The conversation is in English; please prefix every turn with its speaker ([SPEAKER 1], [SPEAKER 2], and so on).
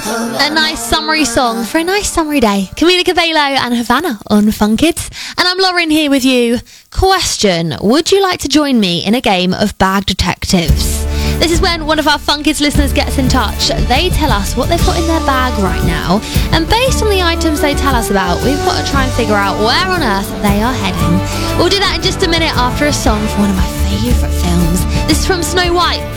[SPEAKER 1] A nice summery song for a nice summery day. Camila Cabello and Havana on Fun Kids. And I'm Lauren here with you. Question: would you like to join me in a game of Bag Detectives? This is when one of our Fun Kids listeners gets in touch. They tell us what they've got in their bag right now, and based on the items they tell us about, we've got to try and figure out where on earth they are heading. We'll do that in just a minute after a song from one of my favourite films. This is from Snow White.